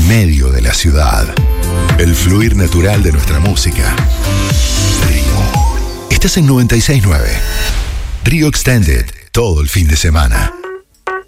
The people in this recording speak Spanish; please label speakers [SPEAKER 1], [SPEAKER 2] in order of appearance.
[SPEAKER 1] medio de la ciudad. El fluir natural de nuestra música. Río. Estás en 96.9. Río Extended, todo el fin de semana.